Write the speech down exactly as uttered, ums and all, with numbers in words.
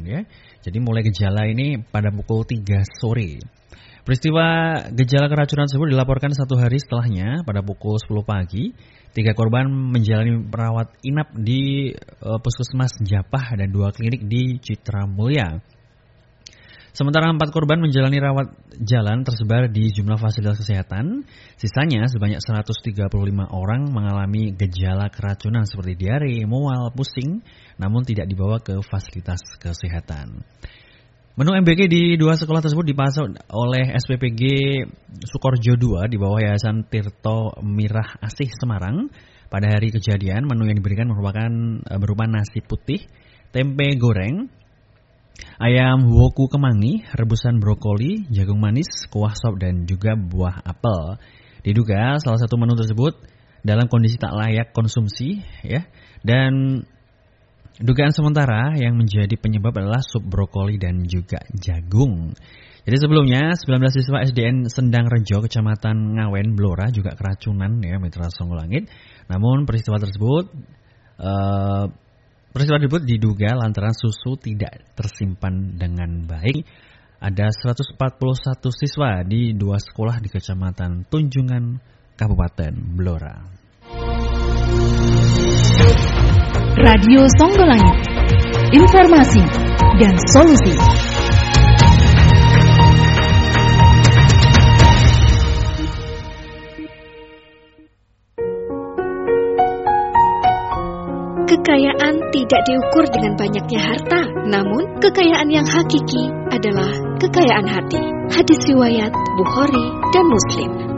ya. Jadi mulai gejala ini pada pukul tiga sore. Peristiwa gejala keracunan tersebut dilaporkan satu hari setelahnya pada pukul sepuluh pagi. Tiga korban menjalani perawat inap di uh, Puskesmas Japah dan dua klinik di Citra Mulya. Sementara empat korban menjalani rawat jalan tersebar di jumlah fasilitas kesehatan. Sisanya sebanyak seratus tiga puluh lima orang mengalami gejala keracunan seperti diare, mual, pusing, namun tidak dibawa ke fasilitas kesehatan. Menu M B K di dua sekolah tersebut dipasok oleh S P P G Sukorjo dua di bawah Yayasan Tirto Mirah Asih Semarang. Pada hari kejadian, menu yang diberikan merupakan berupa nasi putih, tempe goreng, ayam woku kemangi, rebusan brokoli, jagung manis, kuah sop dan juga buah apel. Diduga salah satu menu tersebut dalam kondisi tak layak konsumsi, ya. Dan dugaan sementara yang menjadi penyebab adalah sup brokoli dan juga jagung. Jadi sebelumnya sembilan belas siswa S D N Sendang Rejo, Kecamatan Ngawen, Blora juga keracunan ya Mitra Songgolangit. Namun peristiwa tersebut uh, peristiwa tersebut diduga lantaran susu tidak tersimpan dengan baik. Ada seratus empat puluh satu siswa di dua sekolah di Kecamatan Tunjungan, Kabupaten Blora. Radio Songgolangit, informasi dan solusi. Kekayaan tidak diukur dengan banyaknya harta, namun kekayaan yang hakiki adalah kekayaan hati. Hadis riwayat Bukhari dan Muslim.